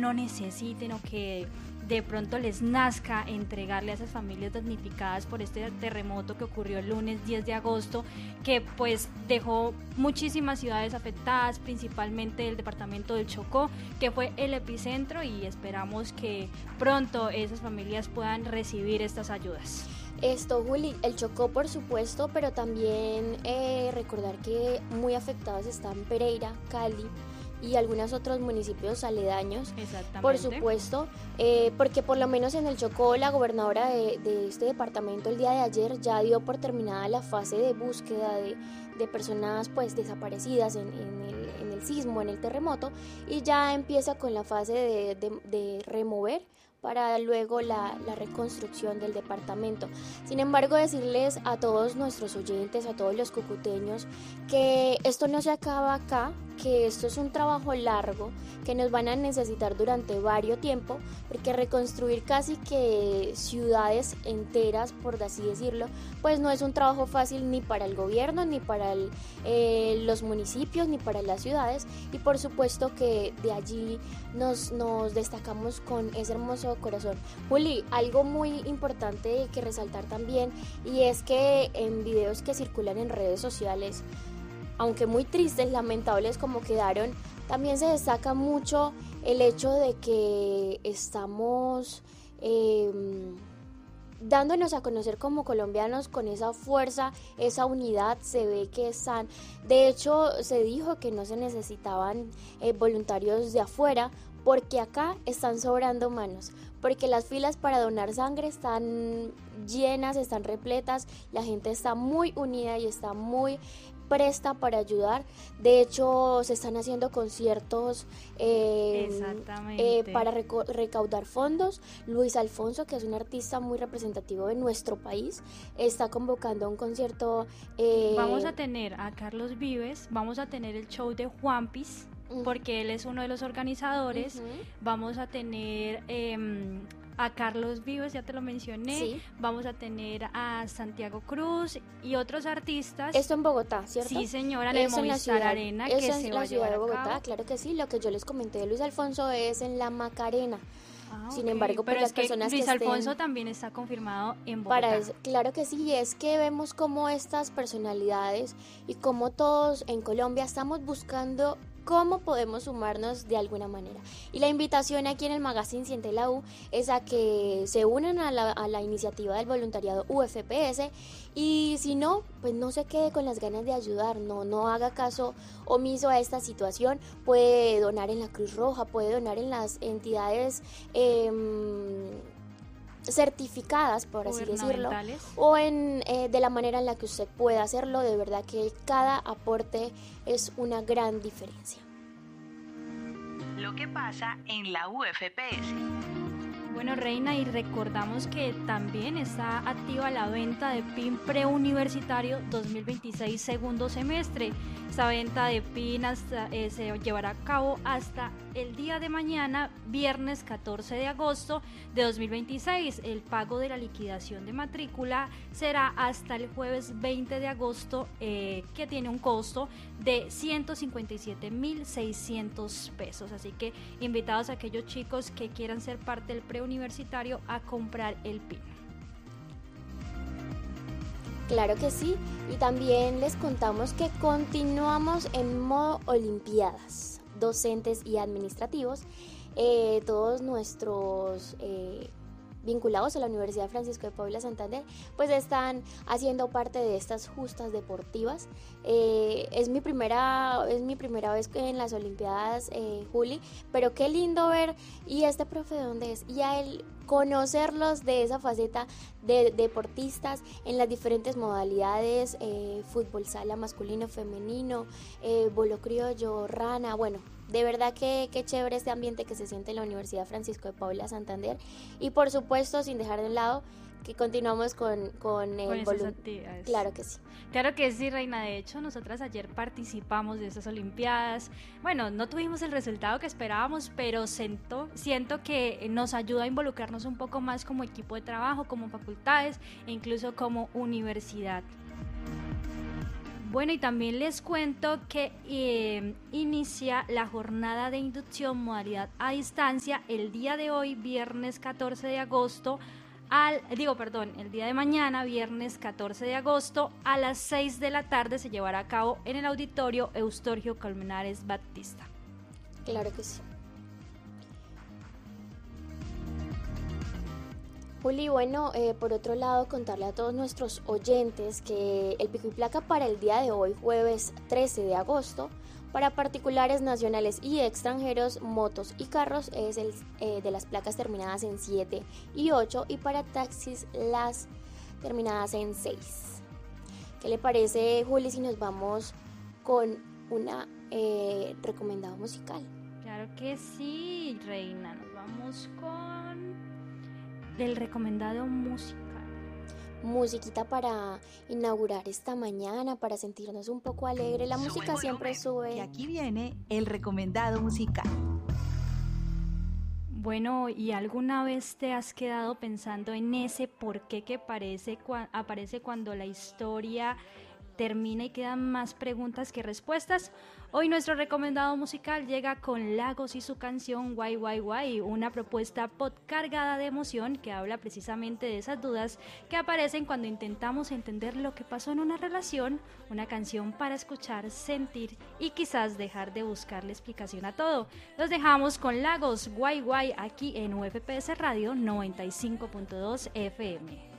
no necesiten o que de pronto les nazca entregarle a esas familias damnificadas por este terremoto que ocurrió el lunes 10 de agosto, que pues dejó muchísimas ciudades afectadas, principalmente el departamento del Chocó, que fue el epicentro, y esperamos que pronto esas familias puedan recibir estas ayudas. Juli, el Chocó por supuesto, pero también recordar que muy afectados están Pereira, Cali y algunos otros municipios aledaños. Exactamente. Por supuesto, porque por lo menos en el Chocó la gobernadora de este departamento el día de ayer ya dio por terminada la fase de búsqueda de personas pues desaparecidas en el sismo, en el terremoto, y ya empieza con la fase de remover para luego la reconstrucción del departamento. Sin embargo, decirles a todos nuestros oyentes, a todos los cucuteños, que esto no se acaba acá, que esto es un trabajo largo, que nos van a necesitar durante varios tiempo, porque reconstruir casi que ciudades enteras, por así decirlo, pues no es un trabajo fácil ni para el gobierno, ni para los municipios, ni para las ciudades, y por supuesto que de allí nos destacamos con ese hermoso corazón. Juli, algo muy importante que resaltar también, y es que en videos que circulan en redes sociales, aunque muy tristes, lamentables como quedaron, también se destaca mucho el hecho de que estamos dándonos a conocer como colombianos con esa fuerza, esa unidad. Se ve que están, de hecho se dijo que no se necesitaban voluntarios de afuera, porque acá están sobrando manos, porque las filas para donar sangre están llenas, están repletas, la gente está muy unida y está muy presta para ayudar. De hecho, se están haciendo conciertos para recaudar fondos. Luis Alfonso, que es un artista muy representativo de nuestro país, está convocando un concierto. Vamos a tener a Carlos Vives, vamos a tener el show de Juanpis, porque él es uno de los organizadores. Vamos a tener a Carlos Vives, ya te lo mencioné. Sí. Vamos a tener a Santiago Cruz y otros artistas. Esto en Bogotá, ¿cierto? Sí, señora, en el Movistar Arena, que se va a llevar a cabo. Eso en la ciudad de Bogotá, claro que sí. Lo que yo les comenté de Luis Alfonso es en la Macarena. Sin embargo, pero las personas Luis Alfonso también está confirmado en Bogotá. Claro que sí, y es que vemos cómo estas personalidades y cómo todos en Colombia estamos buscando cómo podemos sumarnos de alguna manera. Y la invitación aquí en el Magazine Siente la U es a que se unan a la iniciativa del voluntariado UFPS, y si no, pues no se quede con las ganas de ayudar, no haga caso omiso a esta situación. Puede donar en la Cruz Roja, puede donar en las entidades certificadas, por así decirlo, o de la manera en la que usted pueda hacerlo. De verdad que cada aporte es una gran diferencia. Lo que pasa en la UFPS. Bueno, Reina, y recordamos que también está activa la venta de PIN preuniversitario 2026 segundo semestre. Esta venta de PIN se llevará a cabo hasta el día de mañana, viernes 14 de agosto de 2026. El pago de la liquidación de matrícula será hasta el jueves 20 de agosto, que tiene un costo de 157.600 pesos. Así que invitados a aquellos chicos que quieran ser parte del preuniversitario a comprar el PIN. Claro que sí, y también les contamos que continuamos en modo Olimpiadas, docentes y administrativos. Todos nuestros vinculados a la Universidad Francisco de Paula Santander pues están haciendo parte de estas justas deportivas. Es mi primera vez en las Olimpiadas, Juli, pero qué lindo ver, y este profe de dónde es, y a él conocerlos de esa faceta de deportistas en las diferentes modalidades, fútbol sala masculino, femenino, bolo criollo, rana. Bueno, de verdad que chévere este ambiente que se siente en la Universidad Francisco de Paula Santander, y por supuesto sin dejar de lado que continuamos con esas actividades. Claro que sí. Claro que sí, Reina. De hecho, nosotras ayer participamos de esas Olimpiadas. Bueno, no tuvimos el resultado que esperábamos, pero siento que nos ayuda a involucrarnos un poco más como equipo de trabajo, como facultades e incluso como universidad. Bueno, y también les cuento que inicia la jornada de inducción modalidad a distancia el día de hoy, viernes 14 de agosto, el día de mañana, viernes 14 de agosto, a las 6 de la tarde se llevará a cabo en el auditorio Eustorgio Colmenares Batista. Claro que sí. Juli, bueno, por otro lado, contarle a todos nuestros oyentes que el pico y placa para el día de hoy, jueves 13 de agosto, para particulares nacionales y extranjeros, motos y carros, es el de las placas terminadas en 7 y 8, y para taxis las terminadas en 6. ¿Qué le parece, Juli, si nos vamos con una recomendado musical? Claro que sí, Reina, nos vamos con del recomendado musical. Musiquita para inaugurar esta mañana, para sentirnos un poco alegres. La música siempre sube. Y aquí viene el recomendado musical. Bueno, ¿y alguna vez te has quedado pensando en ese por qué que aparece cuando la historia termina y quedan más preguntas que respuestas? Hoy nuestro recomendado musical llega con Lagos y su canción Guay Guay Guay, una propuesta pop cargada de emoción que habla precisamente de esas dudas que aparecen cuando intentamos entender lo que pasó en una relación, una canción para escuchar, sentir y quizás dejar de buscarle explicación a todo. Los dejamos con Lagos Guay Guay aquí en UFPS Radio 95.2 FM.